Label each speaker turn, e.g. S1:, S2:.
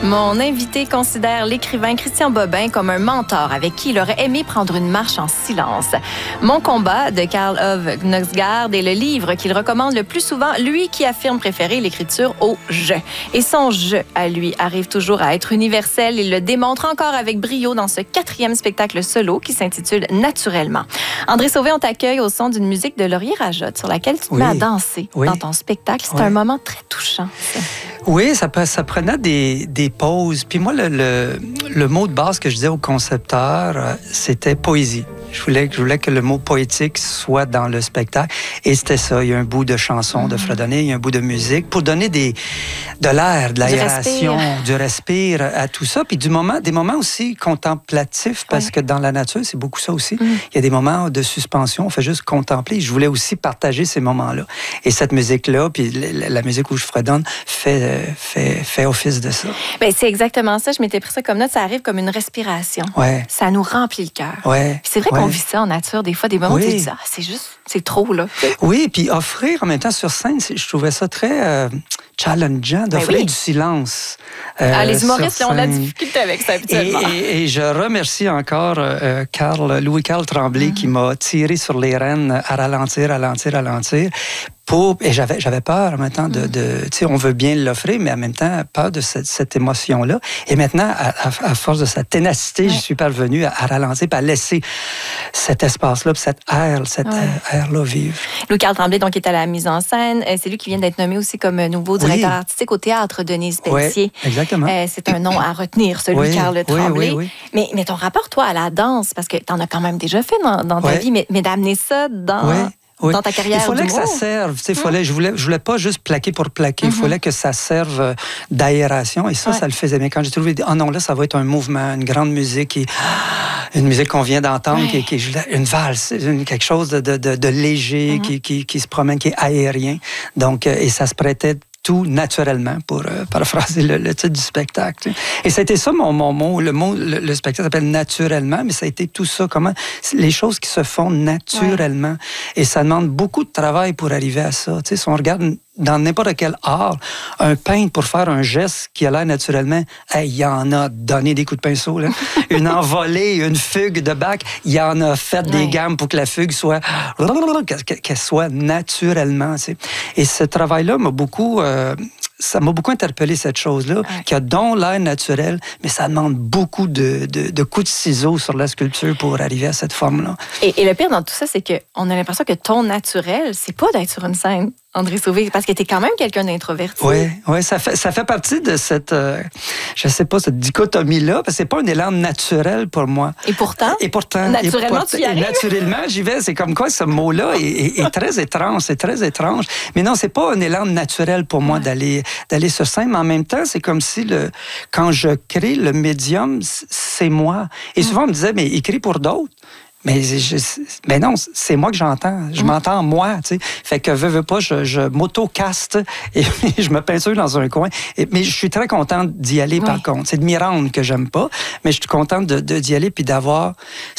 S1: Mon invité considère l'écrivain Christian Bobin comme un mentor avec qui il aurait aimé prendre une marche en silence. Mon combat de Karl Ove Knausgaard est le livre qu'il recommande le plus souvent, lui qui affirme préférer l'écriture au « je ». Et son « je » à lui arrive toujours à être universel. Il le démontre encore avec brio dans ce 4e spectacle solo qui s'intitule « Naturellement ». André Sauvé, on t'accueille au son d'une musique de Laurier Rajotte sur laquelle tu te mets à danser dans ton spectacle. C'est un moment très touchant, ça.
S2: Oui, ça prenait des pauses. Puis moi, le mot de base que je disais au concepteur, c'était poésie. Je voulais que le mot poétique soit dans le spectacle. Et c'était ça. Il y a un bout de chanson de fredonner, il y a un bout de musique pour donner de l'air, de l'aération, du respire à tout ça. Puis des moments aussi contemplatifs, parce que dans la nature, c'est beaucoup ça aussi. Il y a des moments de suspension, on fait juste contempler. Je voulais aussi partager ces moments-là. Et cette musique-là, puis la musique où je fredonne, fait office de ça.
S1: Bien, c'est exactement ça. Je m'étais pris ça comme note. Ça arrive comme une respiration.
S2: Ouais.
S1: Ça nous remplit le cœur.
S2: Ouais.
S1: C'est vrai qu'on vit ça en nature. Des fois, des moments où tu dis, c'est trop, là.
S2: Oui, puis offrir en même temps sur scène, je trouvais ça très challengeant d'offrir du silence.
S1: Les humoristes ont de la difficulté avec ça, habituellement.
S2: Et je remercie encore Louis-Carl Tremblay qui m'a tiré sur les rênes à ralentir. Et j'avais peur maintenant tu sais, on veut bien l'offrir, mais en même temps, peur de cette émotion-là. Et maintenant, à force de sa ténacité, je suis parvenu à ralentir, puis à laisser cet espace-là, puis cet air-là vivre.
S1: Louis-Carl Tremblay, donc, est à la mise en scène. C'est lui qui vient d'être nommé aussi comme nouveau directeur artistique au Théâtre Denise Pelletier.
S2: Oui, exactement.
S1: C'est un nom à retenir, celui Carl Tremblay.
S2: Oui.
S1: Mais ton rapport, toi, à la danse, parce que tu en as quand même déjà fait dans ta vie, mais d'amener ça dans ta carrière.
S2: Il fallait que ça serve. Je voulais pas juste plaquer pour plaquer. Il fallait que ça serve d'aération. Et ça le faisait. Mais quand j'ai trouvé, non, là, ça va être un mouvement, une grande musique, une musique qu'on vient d'entendre, qui est une valse, quelque chose de léger, qui se promène, qui est aérien. Donc, et ça se prêtait tout naturellement, pour paraphraser le titre du spectacle. Et c'était ça mon mot. Le spectacle s'appelle Naturellement, mais ça a été tout ça. Comment les choses qui se font naturellement. Et ça demande beaucoup de travail pour arriver à ça. Tu sais, si on regarde dans n'importe quel art, un peintre pour faire un geste qui a l'air naturellement, il y en a donné des coups de pinceau. Là. Une envolée, une fugue de bac, il y en a fait des gammes pour que la fugue soit qu'elle soit naturellement. Tu sais. Et ce travail-là m'a beaucoup ça m'a beaucoup interpellé, cette chose-là, qui a donc l'air naturel, mais ça demande beaucoup de coups de ciseaux sur la sculpture pour arriver à cette forme-là.
S1: Et le pire dans tout ça, c'est qu'on a l'impression que ton naturel, c'est pas d'être sur une scène, André Sauvé, parce que t'es quand même quelqu'un d'introverti.
S2: Oui, ça fait partie de cette, cette dichotomie-là, parce que c'est pas un élan naturel pour moi.
S1: Et pourtant, naturellement, tu y arrives.
S2: Naturellement, j'y vais. C'est comme quoi ce mot-là est très étrange. C'est très étrange. Mais non, c'est pas un élan naturel pour moi d'aller sur scène, mais en même temps, c'est comme si quand je crée, le médium, c'est moi. Et souvent, on me disait, mais écris pour d'autres. Mais non, c'est moi que j'entends. Je m'entends moi, tu sais. Fait que veux pas, je m'auto-caste et je me peinture dans un coin. Mais je suis très contente d'y aller, par contre. C'est de m'y rendre que j'aime pas, mais je suis contente d'y aller puis d'avoir